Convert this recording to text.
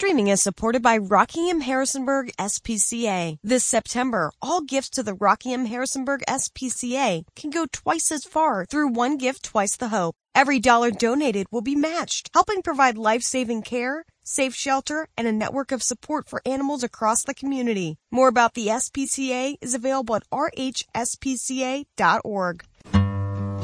streaming is supported by Rockingham Harrisonburg SPCA. This September, all gifts to the Rockingham Harrisonburg SPCA can go twice as far through One Gift, Twice the Hope. Every dollar donated will be matched, helping provide life-saving care, safe shelter, and a network of support for animals across the community. More about the SPCA is available at rhspca.org.